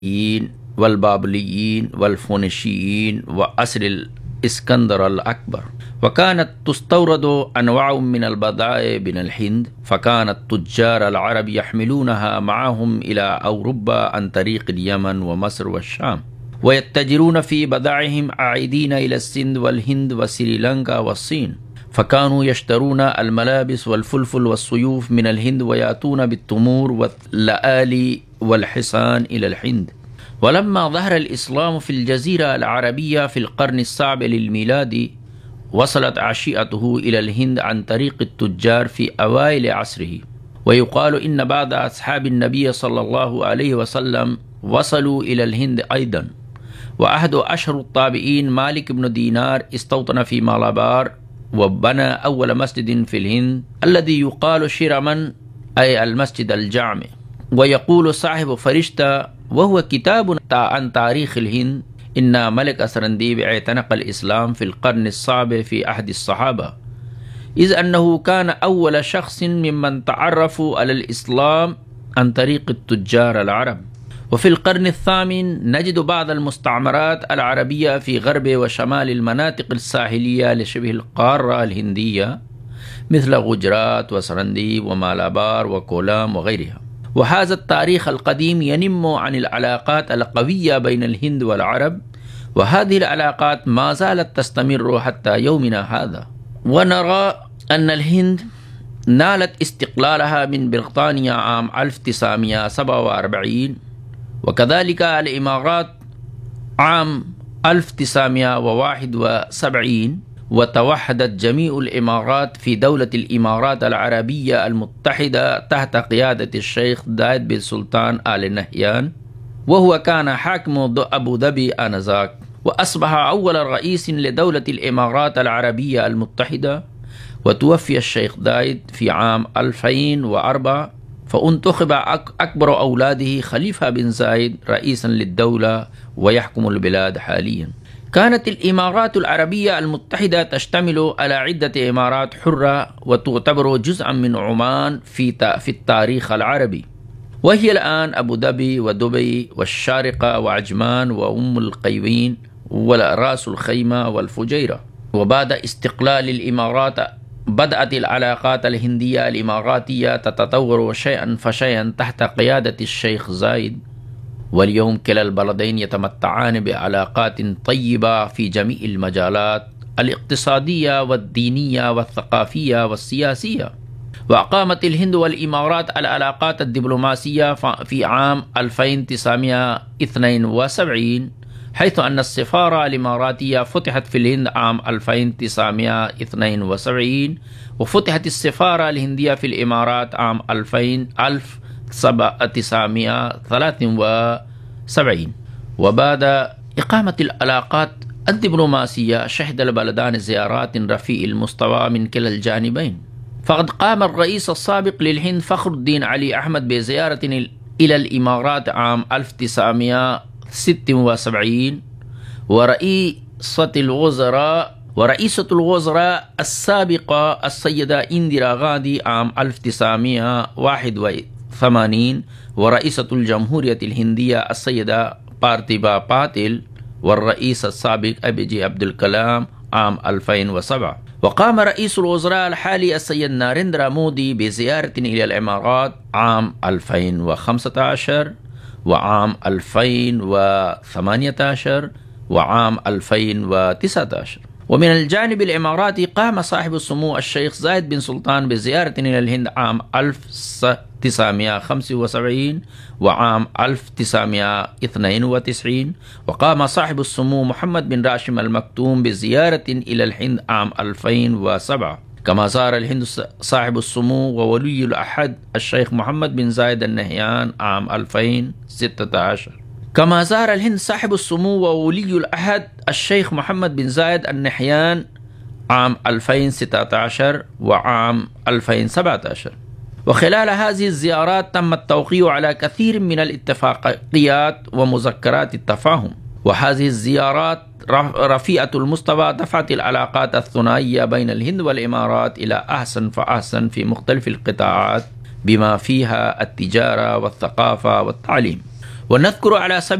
والبابليين والفونيشيين وعصر الإسكندر الأكبر. وكانت تستورد أنواع من البضائع من الهند، فكان التجار العرب يحملونها معهم إلى أوروبا عن طريق اليمن ومصر والشام، ويتجرون في بضائعهم عائدين إلى السند والهند وسريلانكا والصين. فكانوا يشترون الملابس والفلفل والسيوف من الهند، ويأتون بالتمور واللآلي والحصان إلى الهند. ولما ظهر الإسلام في الجزيرة العربية في القرن السابع للميلاد، وصلت عشيئته إلى الهند عن طريق التجار في أوائل عصره. ويقال إن بعض أصحاب النبي صلى الله عليه وسلم وصلوا إلى الهند أيضا. وأحد أشهر الطابعين مالك بن دينار استوطن في مالابار، وبنى أول مسجد في الهند الذي يقال شيرمن، أي المسجد الجامع. ويقول صاحب فرشتة وهو كتاب عن تاريخ الهند إن ملك أسرنديب اعتنق الإسلام في القرن السابع في عهد الصحابة، إذ أنه كان أول شخص ممن تعرفوا على الإسلام عن طريق التجار العرب. وفي القرن الثامن نجد بعض المستعمرات العربية في غرب وشمال المناطق الساحلية لشبه القارة الهندية، مثل غجرات وسرنديب ومالابار وكولام وغيرها. وهذا التاريخ القديم ينم عن العلاقات القوية بين الهند والعرب، وهذه العلاقات ما زالت تستمر حتى يومنا هذا. ونرى أن الهند نالت استقلالها من بريطانيا عام 1947، وكذلك الإمارات عام 1971، وتوحدت جميع الإمارات في دولة الإمارات العربية المتحدة تحت قيادة الشيخ زايد بن سلطان آل نهيان، وهو كان حاكم أبو ظبي آنذاك، وأصبح أول رئيس لدولة الإمارات العربية المتحدة. وتوفي الشيخ زايد في عام 2004، فانتخب أكبر أولاده خليفة بن زايد رئيسا للدولة ويحكم البلاد حاليا. كانت الإمارات العربية المتحدة تشتمل على عدة إمارات حرة، وتعتبر جزءا من عمان في التاريخ العربي، وهي الآن أبو ظبي ودبي والشارقة وعجمان وأم القيوين وراس الخيمة والفجيرة. وبعد استقلال الإمارات بدأت العلاقات الهندية الإماراتية تتطور شيئا فشيئا تحت قيادة الشيخ زايد، واليوم كلا البلدين يتمتعان بعلاقات طيبة في جميع المجالات الاقتصادية والدينية والثقافية والسياسية. وأقامت الهند والإمارات العلاقات الدبلوماسية في عام 1972، حيث أن السفارة الإماراتية فتحت في الهند عام 1972، وفتحت السفارة الهندية في الإمارات عام 1973. وبعد إقامة العلاقات الدبلوماسية شهد البلدان زيارات رفيع المستوى من كلا الجانبين. فقد قام الرئيس السابق للهند فخر الدين علي أحمد بزيارة إلى الإمارات عام 1976، ورئيسة الوزراء السابقة السيدة إندرا غاندي عام 1981، ورئيسة الجمهورية الهندية السيدة بارتيبا باتيل، والرئيس السابق أبيجي عبد الكلام عام 2007. وقام رئيس الوزراء الحالي السيد ناريندرا مودي بزيارة إلى الإمارات عام 2015 وعام 2018 وعام 2019. ومن الجانب الإماراتي قام صاحب السمو الشيخ زايد بن سلطان بزيارة إلى الهند عام 1975 وعام 1992. وقام صاحب السمو محمد بن راشد المكتوم بزيارة إلى الهند عام 2007. كما زار الهند صاحب السمو وولي العهد الشيخ محمد بن زايد النهيان عام 2016. كما زار الهند صاحب السمو وولي العهد الشيخ محمد بن زايد النهيان عام 2016 وعام 2017. وخلال هذه الزيارات تم التوقيع على كثير من الاتفاقيات ومذكرات التفاهم. وهذه الزيارات رفيعة المستوى دفعت العلاقات الثنائية بين الهند والإمارات إلى أحسن فأحسن في مختلف القطاعات، بما فيها التجارة والثقافة والتعليم. ونذكر على